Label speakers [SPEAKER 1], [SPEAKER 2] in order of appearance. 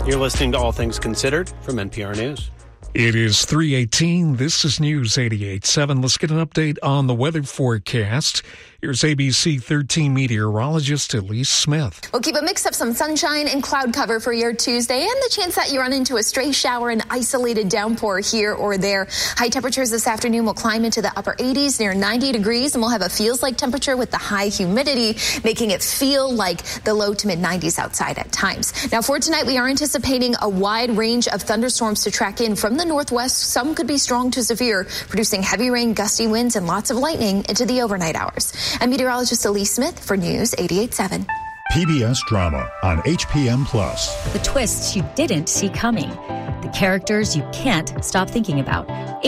[SPEAKER 1] You're listening to All Things Considered from NPR News.
[SPEAKER 2] It is 3:18. This is News 88.7. Let's get an update on the weather forecast. Here's ABC 13 meteorologist Elise Smith.
[SPEAKER 3] We'll keep a mix of some sunshine and cloud cover for your Tuesday, and the chance that you run into a stray shower and isolated downpour here or there. High temperatures this afternoon will climb into the upper 80s, near 90 degrees, and we'll have a feels-like temperature with the high humidity, making it feel like the low to mid-90s outside at times. Now, for tonight, we are anticipating a wide range of thunderstorms to track in from the northwest. Some could be strong to severe, producing heavy rain, gusty winds, and lots of lightning into the overnight hours. I'm meteorologist Elise Smith for News 88.7.
[SPEAKER 4] PBS Drama on HPM+.
[SPEAKER 5] The twists you didn't see coming. The characters you can't stop thinking about.